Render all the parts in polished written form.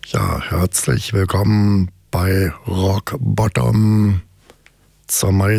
Ja, herzlich willkommen bei Rock Bottom zur Mai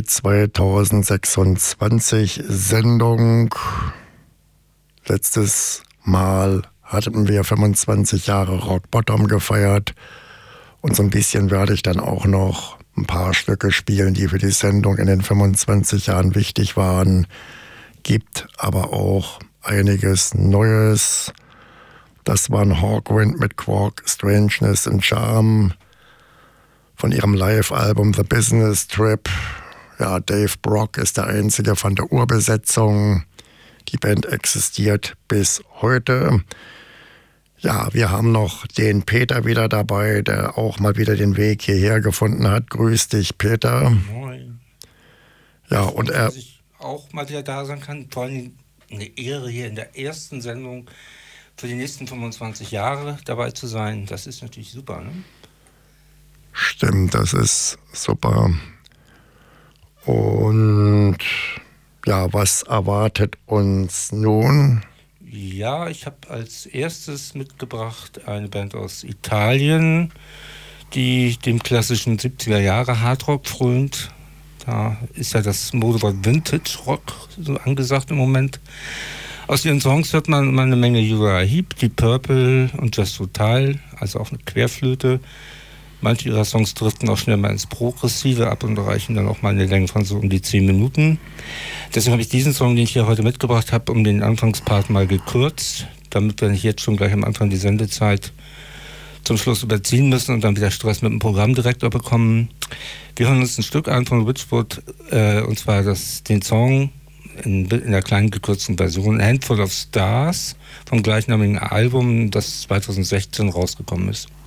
2026 Sendung. Letztes Mal hatten wir 25 Jahre Rock Bottom gefeiert und so ein bisschen werde ich dann auch noch ein paar Stücke spielen, die für die Sendung in den 25 Jahren wichtig waren. Gibt aber auch einiges Neues. Das war ein Hawkwind mit Quark, Strangeness and Charm von ihrem Live-Album The Business Trip. Ja, Dave Brock ist der einzige von der Urbesetzung. Die Band existiert bis heute. Ja, wir haben noch den Peter wieder dabei, der auch mal wieder den Weg hierher gefunden hat. Grüß dich, Peter. Moin. Ja, und er... Dass ich auch mal wieder da sein kann. Vor allem eine Ehre, hier in der ersten Sendung für die nächsten 25 Jahre dabei zu sein. Das ist natürlich super, ne? Stimmt, das ist super. Und ja, was erwartet uns nun? Ja, ich habe als erstes mitgebracht eine Band aus Italien, die dem klassischen 70er Jahre Hardrock frönt. Da ist ja das Modewort Vintage Rock so angesagt im Moment. Aus ihren Songs hört man immer eine Menge Uriah Heep, Deep Purple und Jazz Total, also auch eine Querflöte. Manche ihrer Songs driften auch schnell mal ins Progressive ab und erreichen dann auch mal eine Länge von so um die 10 Minuten. Deswegen habe ich diesen Song, den ich hier heute mitgebracht habe, um den Anfangspart mal gekürzt, damit wir nicht jetzt schon gleich am Anfang die Sendezeit zum Schluss überziehen müssen und dann wieder Stress mit dem Programmdirektor bekommen. Wir hören uns ein Stück an von Witchwood, und zwar den Song in der kleinen gekürzten Version Handful of Stars vom gleichnamigen Album, das 2016 rausgekommen ist.